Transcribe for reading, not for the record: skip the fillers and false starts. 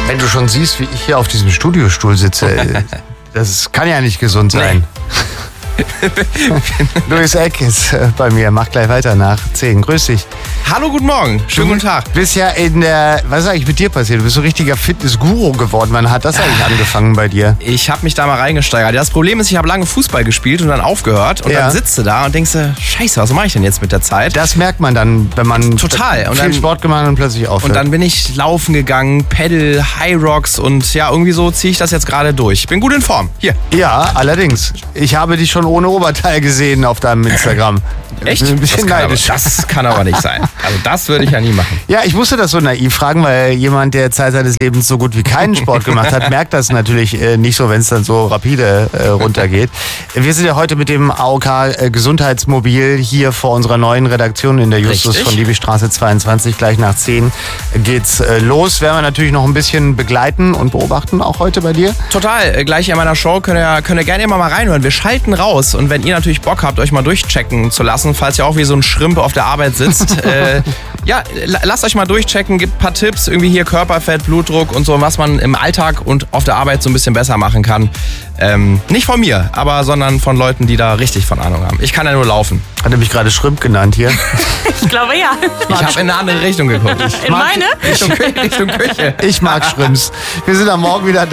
Wenn du schon siehst, wie ich hier auf diesem Studiostuhl sitze, das kann ja nicht gesund sein. Louis Eck ist bei mir, macht gleich weiter nach 10. Grüß dich. Hallo, guten Morgen. Schönen guten Tag. Du bist ja was ist eigentlich mit dir passiert? Du bist so ein richtiger Fitness-Guru geworden. Wann hat das eigentlich angefangen bei dir? Ich habe mich da mal reingesteigert. Das Problem ist, ich habe lange Fußball gespielt und dann aufgehört. Und dann sitzt du da und denkst du, scheiße, was mache ich denn jetzt mit der Zeit? Das merkt man dann, wenn man total. Und viel Sport gemacht und plötzlich aufhört. Und dann bin ich laufen gegangen, Pedal, High Rocks und ja, irgendwie so ziehe ich das jetzt gerade durch. Ich bin gut in Form. Hier. Ja, allerdings. Ich habe dich schon ohne Oberteil gesehen auf deinem Instagram. Echt? Ein bisschen neidisch. Das kann aber nicht sein. Also das würde ich ja nie machen. Ja, ich musste das so naiv fragen, weil jemand, der Zeit seines Lebens so gut wie keinen Sport gemacht hat, merkt das natürlich nicht so, wenn es dann so rapide runtergeht. Wir sind ja heute mit dem AOK Gesundheitsmobil hier vor unserer neuen Redaktion in der Justus von Liebigstraße 22. Gleich nach 10 geht's los. Werden wir natürlich noch ein bisschen begleiten und beobachten, auch heute bei dir. Total. Gleich in meiner Show könnt ihr gerne immer mal reinhören. Wir schalten raus und wenn ihr natürlich Bock habt, euch mal durchchecken zu lassen, falls ihr auch wie so ein Schrimp auf der Arbeit sitzt, ja, lasst euch mal durchchecken, gebt ein paar Tipps, irgendwie hier Körperfett, Blutdruck und so, was man im Alltag und auf der Arbeit so ein bisschen besser machen kann. Nicht von mir, sondern von Leuten, die da richtig von Ahnung haben. Ich kann ja nur laufen. Hat er mich gerade Schrimp genannt hier? Ich glaube ja. Ich habe in eine andere Richtung geguckt. In meine? Richtung Küche. Ich mag Schrimps. Wir sind am Morgen wieder da.